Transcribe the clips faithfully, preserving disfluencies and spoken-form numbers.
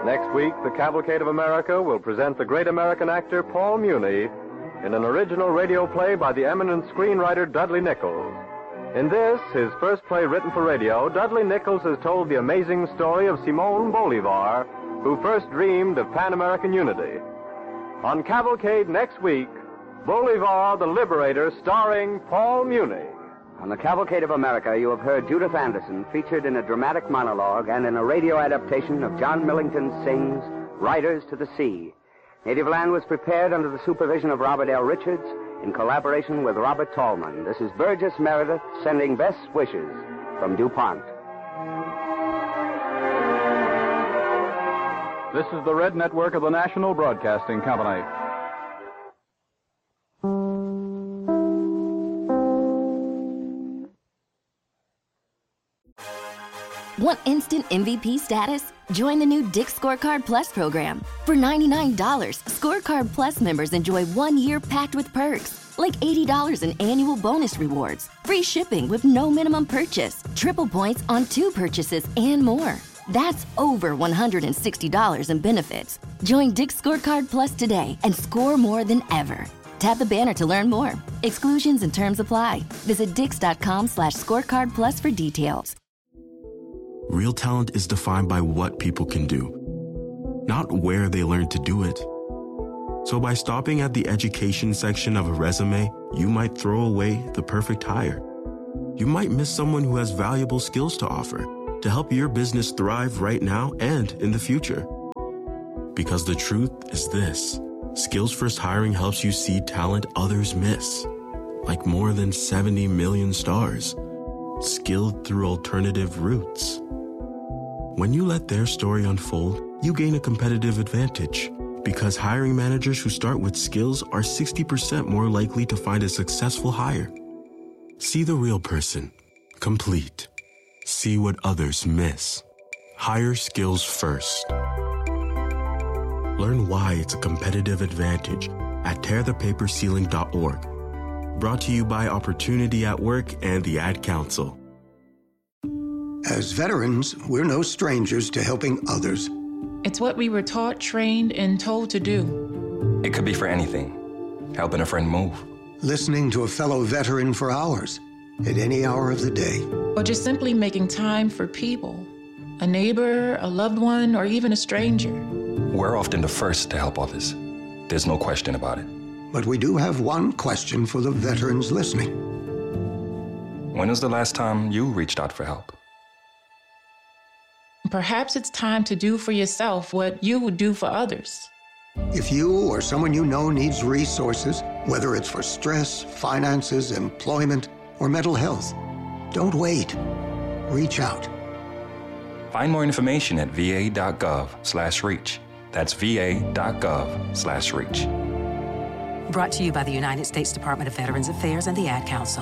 Next week, the Cavalcade of America will present the great American actor Paul Muni in an original radio play by the eminent screenwriter Dudley Nichols. In this, his first play written for radio, Dudley Nichols has told the amazing story of Simon Bolivar, who first dreamed of Pan-American unity. On Cavalcade next week, Bolivar the Liberator, starring Paul Muni. On the Cavalcade of America, you have heard Judith Anderson featured in a dramatic monologue and in a radio adaptation of John Millington Synge's Riders to the Sea. Native Land was prepared under the supervision of Robert L. Richards in collaboration with Robert Tallman. This is Burgess Meredith sending best wishes from DuPont. This is the Red Network of the National Broadcasting Company. Want instant M V P status? Join the new Dick's Scorecard Plus program. For ninety-nine dollars, Scorecard Plus members enjoy one year packed with perks, like eighty dollars in annual bonus rewards, free shipping with no minimum purchase, triple points on two purchases, and more. That's over one hundred sixty dollars in benefits. Join Dick's Scorecard Plus today and score more than ever. Tap the banner to learn more. Exclusions and terms apply. Visit dix.com slash scorecard plus for details. Real talent is defined by what people can do, not where they learn to do it. So by stopping at the education section of a resume, you might throw away the perfect hire. You might miss someone who has valuable skills to offer to help your business thrive right now and in the future. Because the truth is this: Skills First Hiring helps you see talent others miss, like more than seventy million stars, skilled through alternative routes. When you let their story unfold, you gain a competitive advantage, because hiring managers who start with skills are sixty percent more likely to find a successful hire. See the real person, complete. See what others miss. Hire skills first. Learn why it's a competitive advantage at tear the paper ceiling dot org. Brought to you by Opportunity at Work and the Ad Council. As veterans, we're no strangers to helping others. It's what we were taught, trained, and told to do. It could be for anything. Helping a friend move. Listening to a fellow veteran for hours, at any hour of the day. Or just simply making time for people. A neighbor, a loved one, or even a stranger. We're often the first to help others. There's no question about it. But we do have one question for the veterans listening. When was the last time you reached out for help? Perhaps it's time to do for yourself what you would do for others. If you or someone you know needs resources, whether it's for stress, finances, employment, or mental health, don't wait. Reach out. Find more information at va.gov slash reach. That's va.gov slash reach. Brought to you by the United States Department of Veterans Affairs and the Ad Council.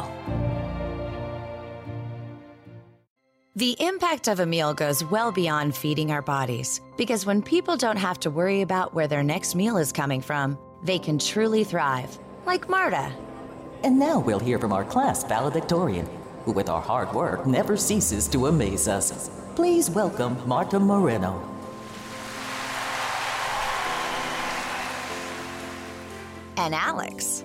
The impact of a meal goes well beyond feeding our bodies, because when people don't have to worry about where their next meal is coming from, they can truly thrive, like Marta. And now we'll hear from our class valedictorian, who with our hard work never ceases to amaze us. Please welcome Marta Moreno. And Alex.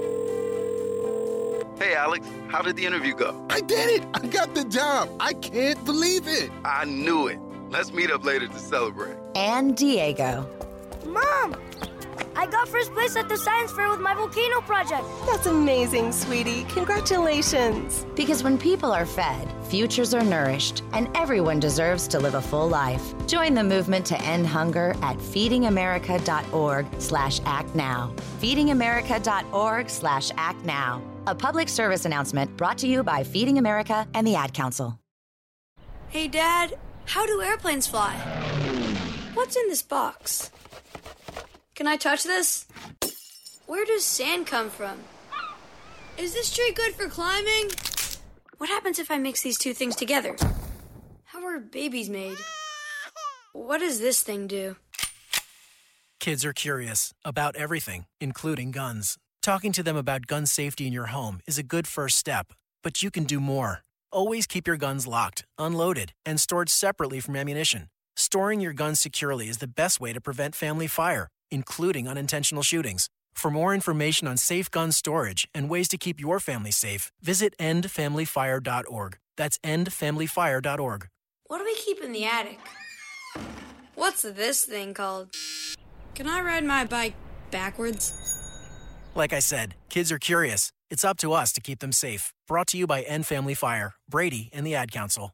Hey, Alex, how did the interview go? I did it! I got the job! I can't believe it! I knew it. Let's meet up later to celebrate. And Diego. Mom! I got first place at the science fair with my volcano project. That's amazing, sweetie. Congratulations. Because when people are fed, futures are nourished, and everyone deserves to live a full life. Join the movement to end hunger at feedingamerica.org slash act now. feedingamerica.org slash act now. A public service announcement brought to you by Feeding America and the Ad Council. Hey, Dad, how do airplanes fly? What's in this box? Can I touch this? Where does sand come from? Is this tree good for climbing? What happens if I mix these two things together? How are babies made? What does this thing do? Kids are curious about everything, including guns. Talking to them about gun safety in your home is a good first step, but you can do more. Always keep your guns locked, unloaded, and stored separately from ammunition. Storing your gun securely is the best way to prevent family fire, including unintentional shootings. For more information on safe gun storage and ways to keep your family safe, visit end family fire dot org. That's end family fire dot org. What do we keep in the attic? What's this thing called? Can I ride my bike backwards? Like I said, kids are curious. It's up to us to keep them safe. Brought to you by End Family Fire, Brady, and the Ad Council.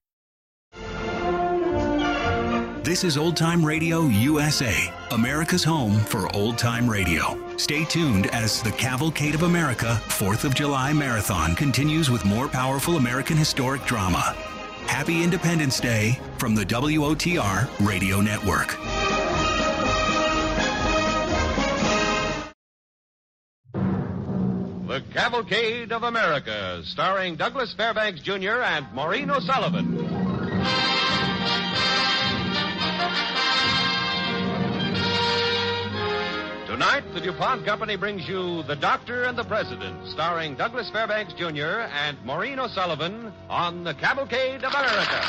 This is Old Time Radio U S A, America's home for old time radio. Stay tuned as the Cavalcade of America fourth of July Marathon continues with more powerful American historic drama. Happy Independence Day from the W O T R Radio Network. The Cavalcade of America, starring Douglas Fairbanks Junior and Maureen O'Sullivan. Tonight, the DuPont Company brings you The Doctor and the President, starring Douglas Fairbanks Junior and Maureen O'Sullivan on The Cavalcade of America.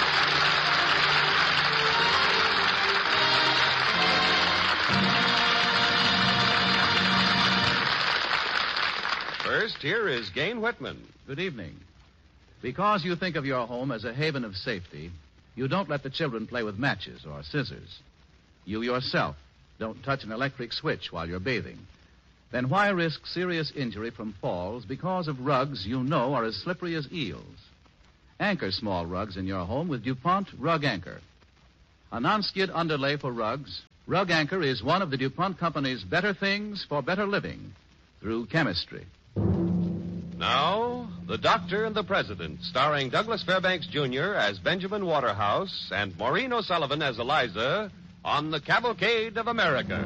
First, here is Gain Whitman. Good evening. Because you think of your home as a haven of safety, you don't let the children play with matches or scissors. You yourself don't touch an electric switch while you're bathing. Then why risk serious injury from falls because of rugs you know are as slippery as eels? Anchor small rugs in your home with DuPont Rug Anchor. A non-skid underlay for rugs, Rug Anchor is one of the DuPont Company's better things for better living through chemistry. Now, The Doctor and the President, starring Douglas Fairbanks Junior as Benjamin Waterhouse and Maureen O'Sullivan as Eliza on The Cavalcade of America.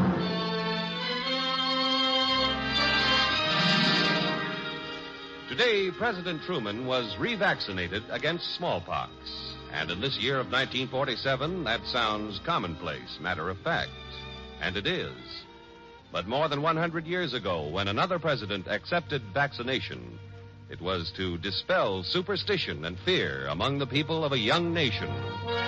Today, President Truman was revaccinated against smallpox. And in this year of nineteen forty-seven, that sounds commonplace, matter of fact. And it is. But more than one hundred years ago, when another president accepted vaccination, it was to dispel superstition and fear among the people of a young nation.